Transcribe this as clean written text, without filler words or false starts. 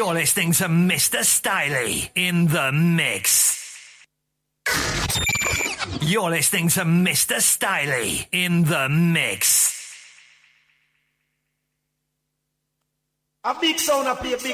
You're listening to Mr. Stiley in the mix. You're listening to Mr. Stiley in the mix. A big sound, I play a big